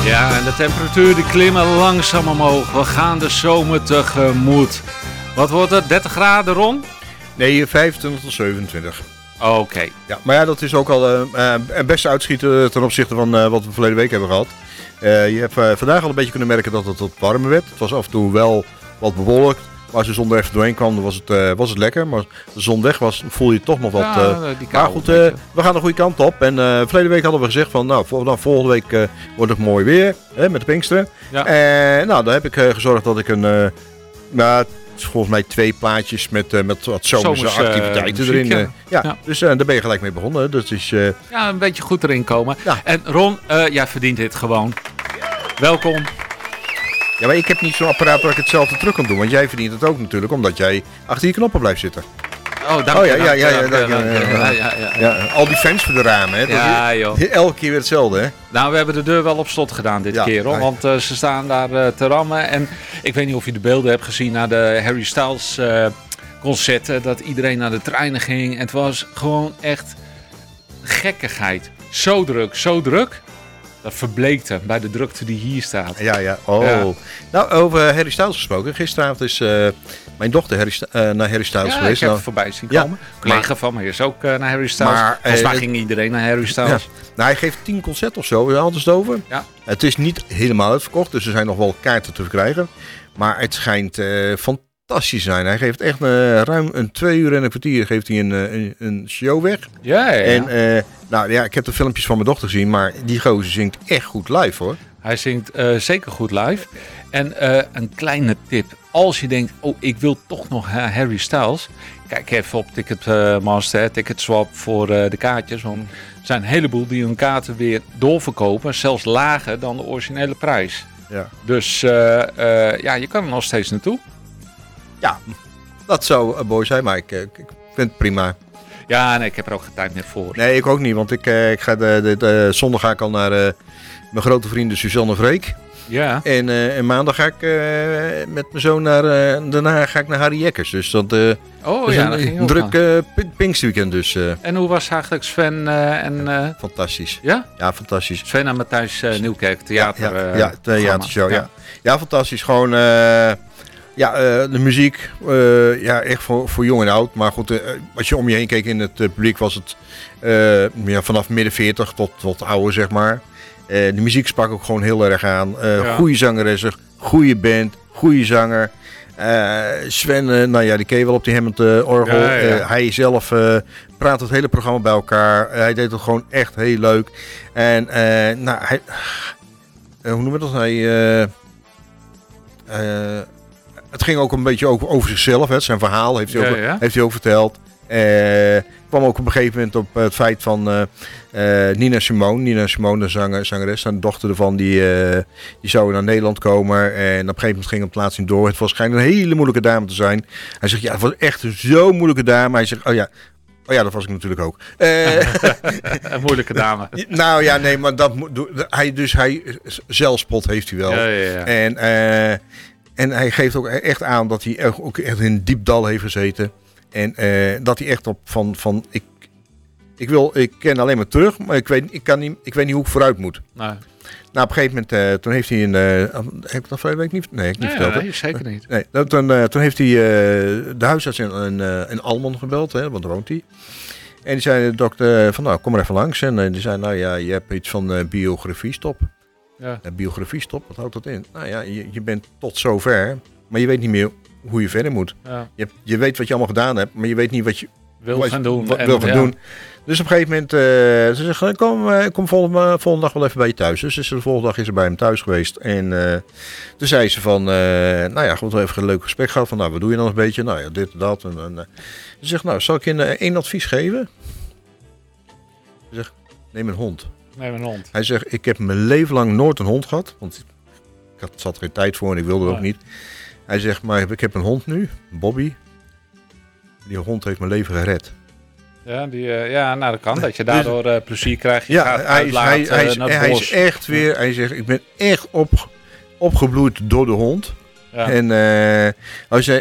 Ja, en de temperatuur die klimmen langzaam omhoog. We gaan de zomer tegemoet. Wat wordt het? 30 graden, Ron? Nee, 25 tot 27. Oké. Ja, maar ja, dat is ook al een beste uitschieten ten opzichte van wat we verleden week hebben gehad. Je hebt vandaag al een beetje kunnen merken dat het wat warmer werd. Het was af en toe wel wat bewolkt. Maar als de zon er even doorheen kwam, dan was het lekker. Maar als de zon weg was, voel je het toch nog wat. Maar goed, we gaan de goede kant op. En verleden week hadden we gezegd van, nou, volgende week wordt het mooi weer. Met de Pinksteren. Ja. Nou, daar heb ik gezorgd dat ik het is volgens mij 2 plaatjes met wat zomerse activiteiten muziek, erin. Ja. Dus daar ben je gelijk mee begonnen. Dus is, ja, een beetje goed erin komen. Ja. En Ron, jij verdient dit gewoon. Welkom. Ja, maar ik heb niet zo'n apparaat waar ik hetzelfde terug kan doen. Want jij verdient het ook natuurlijk, omdat jij achter je knoppen blijft zitten. Oh, dank je. Ja, al die fans voor de ramen, hè. Ja, joh. Elke keer weer hetzelfde, hè. Nou, we hebben de deur wel op slot gedaan dit keer, hoor. Want ze staan daar te rammen. En ik weet niet of je de beelden hebt gezien naar de Harry Styles concerten. Dat iedereen naar de treinen ging. En het was gewoon echt gekkigheid. Zo druk. Dat verbleekte bij de drukte die hier staat. Ja. Oh. Ja. Nou, over Harry Styles gesproken. Gisteravond is mijn dochter naar Harry Styles geweest. Ik heb het voorbij zien komen. Een collega van me is ook naar Harry Styles. Maar, volgens mij ging iedereen naar Harry Styles. Ja. Nou, hij geeft 10 concerten of zo. We hadden het over. Ja. Het is niet helemaal uitverkocht. Dus er zijn nog wel kaarten te verkrijgen. Maar het schijnt fantastisch te zijn. Hij geeft echt ruim een 2 uur en een kwartier geeft hij een show weg. Ja. En nou ja, ik heb de filmpjes van mijn dochter gezien, maar die gozer zingt echt goed live, hoor. Hij zingt zeker goed live. En een kleine tip. Als je denkt, ik wil toch nog Harry Styles. Kijk even op Ticketmaster, Ticketswap voor de kaartjes. Want er zijn een heleboel die hun kaarten weer doorverkopen. Zelfs lager dan de originele prijs. Ja. Dus je kan er nog steeds naartoe. Ja, dat zou mooi zijn, maar ik vind het prima. Ja, nee, ik heb er ook geen tijd meer voor. Nee, ik ook niet, want ik ga zondag ga ik al naar mijn grote vrienden Suzanne Vreek. Ja. En maandag ga ik met mijn zoon daarna ga ik naar Harry Jekkers. Dus dat is een druk Pinksterweekend dus. En hoe was eigenlijk Sven fantastisch. Ja? Ja, fantastisch. Sven en Matthijs Nieuwkerk, theater. Ja, theatershow, ja. Ja, fantastisch. Gewoon... de muziek, echt voor jong en oud. Maar goed, als je om je heen keek in het publiek was het vanaf midden 40 tot ouder, zeg maar. De muziek sprak ook gewoon heel erg aan. Goede zangeressen, goede band, goede zanger. Sven, die ken je wel op die Hammond orgel. Ja. Hij zelf praat het hele programma bij elkaar. Hij deed het gewoon echt heel leuk. En hij... hoe noemen we dat? Het ging ook een beetje over zichzelf. Hè. Zijn verhaal heeft hij ook verteld. Kwam ook op een gegeven moment op het feit van Nina Simone, de zangeres, en de dochter ervan, die zou naar Nederland komen. En op een gegeven moment ging het plaats niet door. Het was schijnt een hele moeilijke dame te zijn. Hij zegt, ja, het was echt zo'n moeilijke dame. Hij zegt, oh ja, dat was ik natuurlijk ook. Een moeilijke dame. Nou ja, nee, maar hij zelfspot heeft hij wel. Ja. En hij geeft ook echt aan dat hij ook echt in een diep dal heeft gezeten. En dat hij echt ik ken alleen maar terug, maar ik weet niet hoe ik vooruit moet. Nee. Nou, op een gegeven moment, toen heeft hij heb ik dat vorige week niet? Nee, ik niet verteld. Nee, zeker niet. Nee, toen heeft hij de huisarts in Almond gebeld, hè, want daar woont hij. En die zei de dokter van, nou, kom maar even langs. En die zei, nou ja, je hebt iets van biografiestop. Ja. Biografiestop, wat houdt dat in? Nou ja, je bent tot zover, maar je weet niet meer hoe je verder moet. Ja. Je weet wat je allemaal gedaan hebt, maar je weet niet wat je wil gaan doen. doen. Dus op een gegeven moment, ze zegt, kom volgende dag wel even bij je thuis. Dus de volgende dag is ze bij hem thuis geweest. En toen zei ze van, goed, even een leuk gesprek gehad. Van, nou, wat doe je dan een beetje? Nou ja, dit en dat. En ze zegt, nou, zal ik je één advies geven? Ze zegt, neem een hond. Hij zegt, ik heb mijn leven lang nooit een hond gehad. Want ik zat er geen tijd voor en ik wilde ook niet. Hij zegt, maar ik heb een hond nu, Bobby. Die hond heeft mijn leven gered. Ja, dat kan. Dat je daardoor plezier krijgt. Je gaat hij is echt weer, hij zegt, ik ben echt opgebloeid door de hond. Ja. En